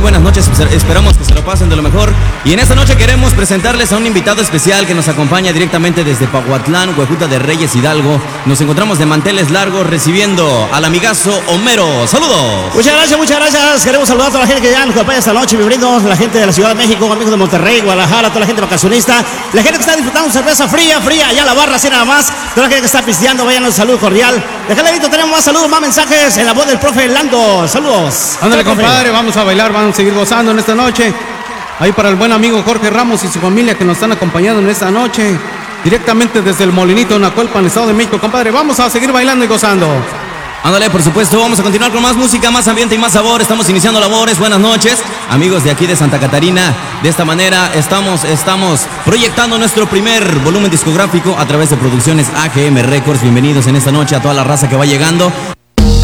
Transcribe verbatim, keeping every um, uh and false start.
buenas noches, esperamos que se lo pasen de lo mejor. Y en esta noche queremos presentarles a un invitado especial que nos acompaña directamente desde Pahuatlán, Huejuta de Reyes, Hidalgo. Nos encontramos de manteles largos recibiendo al amigazo Homero. ¡Saludos! Muchas gracias, muchas gracias. Queremos saludar a toda la gente que ya nos acompaña esta noche, mi brindos, la gente de la Ciudad de México, amigos de Monterrey, Guadalajara, toda la gente vacacionista, la gente que está disfrutando cerveza fría, fría, allá a la barra, así nada más, toda la gente que está pisteando, vayan un saludo cordial. Déjale, Lito, tenemos más saludos, más mensajes en la voz del profe Lando. Saludos. Ándale, compadre, vamos a bailar, vamos a seguir gozando en esta noche. Ahí para el buen amigo Jorge Ramos y su familia que nos están acompañando en esta noche, directamente desde el Molinito, Nacualpan, el Estado de México, compadre. Vamos a seguir bailando y gozando. Ándale, por supuesto, vamos a continuar con más música, más ambiente y más sabor. Estamos iniciando labores. Buenas noches, amigos de aquí de Santa Catarina. De esta manera estamos, estamos proyectando nuestro primer volumen discográfico a través de Producciones A G M Records. Bienvenidos en esta noche a toda la raza que va llegando.